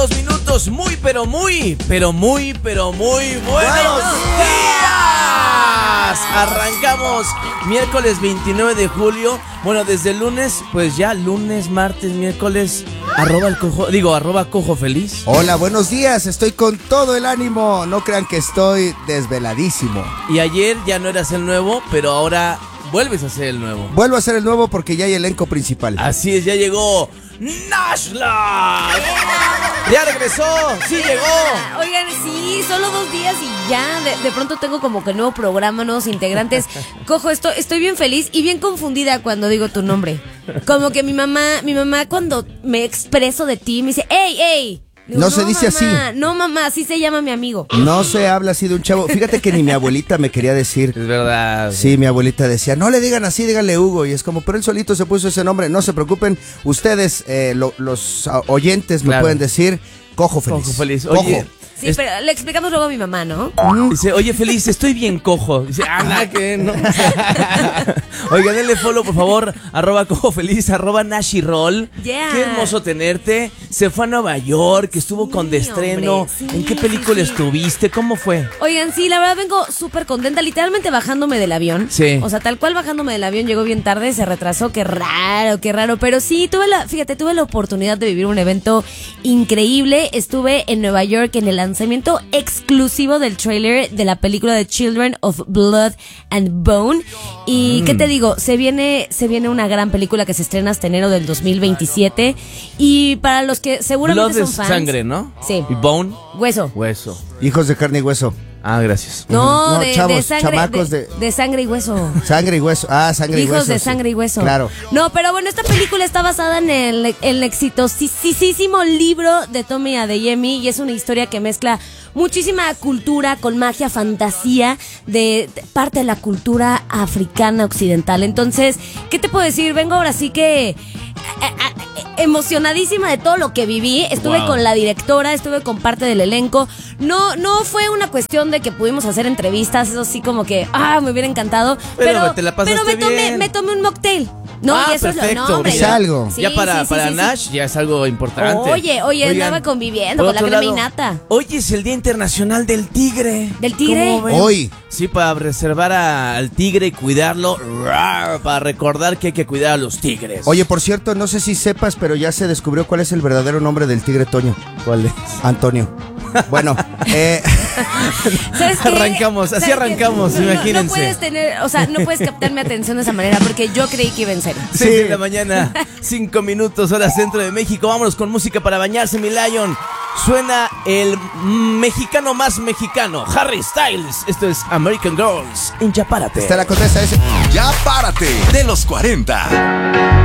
Minutos muy buenos días. Arrancamos miércoles 29 de julio. Bueno, desde el lunes, pues ya lunes, martes, miércoles, arroba cojo feliz. Hola, buenos días, estoy con todo el ánimo. No crean que estoy desveladísimo. Y ayer ya no eras el nuevo, pero ahora vuelves a ser el nuevo. Vuelvo a ser el nuevo porque ya hay elenco principal. Así es, ya llegó Nashla. Ya regresó, sí llegó. Oigan, sí, solo 2 días y ya de pronto tengo como que nuevo programa, nuevos integrantes. Cojo, estoy bien feliz y bien confundida cuando digo tu nombre. Como que mi mamá cuando me expreso de ti me dice, ¡ey! Digo, no se dice mamá, así. No, mamá, así se llama mi amigo. No se habla así de un chavo. Fíjate que ni mi abuelita me quería decir. Es verdad. Sí, mi abuelita decía, no le digan así, díganle Hugo. Y es como, pero él solito se puso ese nombre. No se preocupen, ustedes, los oyentes, me pueden decir Cojo Feliz. Cojo Feliz. Cojo. Oye, Sí, pero le explicamos luego a mi mamá, ¿no? Dice, oye Feliz, estoy bien cojo. Dice, que no. Oiga, denle follow, por favor, @cojo feliz, @nashirol. Yeah. Qué hermoso tenerte. Se fue a Nueva York, estuvo con de estreno. Hombre, sí, ¿En qué película estuviste? ¿Cómo fue? Oigan, sí, la verdad vengo súper contenta, literalmente bajándome del avión. Sí. O sea, tal cual bajándome del avión, llegó bien tarde, se retrasó, qué raro. Pero sí, tuve la oportunidad de vivir un evento increíble. Estuve en Nueva York en el lanzamiento exclusivo del tráiler de la película de Children of Blood and Bone. Y ¿qué te digo? Se viene una gran película que se estrena hasta enero del 2027. Y para los que seguramente Blood son es fans. sangre, ¿no? Sí. ¿Y bone? Hueso. Hijos de carne y hueso. Ah, gracias. No, de chavos, sangre, chamacos de sangre y hueso. Sangre y hueso. Ah, sangre y hueso. Hijos de sí. sangre y hueso. Claro. No, pero bueno, esta película está basada en el exitosísimo libro de Tomi Adeyemi y es una historia que mezcla muchísima cultura con magia, fantasía de parte de la cultura africana occidental. Entonces, ¿qué te puedo decir? Vengo ahora sí que emocionadísima de todo lo que viví. Estuve con la directora, estuve con parte del elenco. No fue una cuestión de que pudimos hacer entrevistas, eso sí como que me hubiera encantado. Pero te la pasaste bien. Me tomé un mocktail. No, y eso perfecto. es lo hombre, Es algo. Sí, ya para sí. Nash ya es algo importante. Oye, Oigan, andaba conviviendo por con la otro crema lado, innata. Hoy es el Día Internacional del Tigre. ¿Del tigre? ¿Cómo ven? Hoy. Sí, para reservar al tigre y cuidarlo. Para recordar que hay que cuidar a los tigres. Oye, por cierto, no sé si sepas, pero ya se descubrió cuál es el verdadero nombre del tigre Toño. ¿Cuál es? Antonio. Bueno, ¿Sabes qué? Arrancamos, así ¿Sabes qué? arrancamos, imagínense. No puedes no puedes captar mi atención de esa manera porque yo creí que iba en serio. 6 de la mañana, 5 minutos, hora centro de México. Vámonos con música para bañarse, mi Lion. Suena el mexicano más mexicano, Harry Styles. Esto es American Girls en Ya Párate. está la condesa ese. Ya párate de los 40.